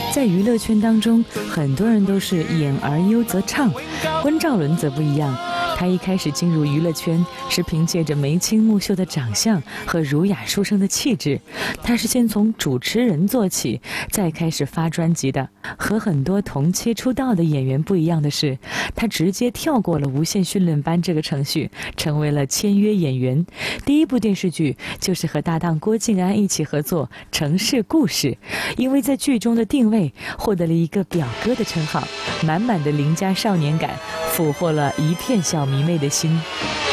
在娱乐圈当中，很多人都是演而优则唱，温兆伦则不一样。他一开始进入娱乐圈是凭借着眉清目秀的长相和儒雅书生的气质，他是先从主持人做起，再开始发专辑的。和很多同期出道的演员不一样的是，他直接跳过了无线训练班这个程序，成为了签约演员。第一部电视剧就是和搭档郭晋安一起合作《城市故事》，因为在剧中的定位获得了一个表哥的称号，满满的邻家少年感俘获了一片小迷妹的心。